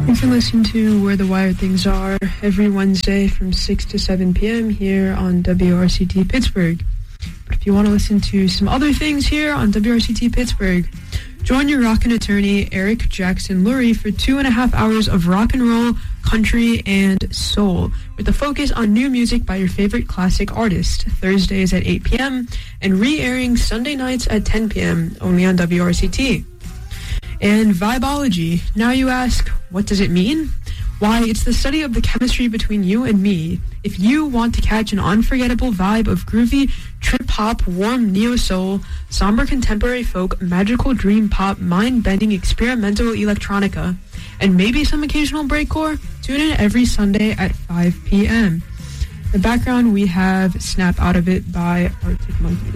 You can listen to Where the Wired Things Are every Wednesday from 6 to 7 p.m. here on WRCT Pittsburgh. But if you want to listen to some other things here on WRCT Pittsburgh, join your rockin' attorney, Eric Jackson Lurie, for 2.5 hours of rock and roll, country, and soul, with a focus on new music by your favorite classic artist, Thursdays at 8 p.m., and re-airing Sunday nights at 10 p.m., only on WRCT. And Vibology. Now you ask, what does it mean? Why, it's the study of the chemistry between you and me. If you want to catch an unforgettable vibe of groovy trip-hop, warm neo-soul, somber contemporary folk, magical dream pop, mind-bending experimental electronica, and maybe some occasional breakcore, tune in every Sunday at 5 p.m. In the background, we have Snap Out of It by Arctic Monkeys.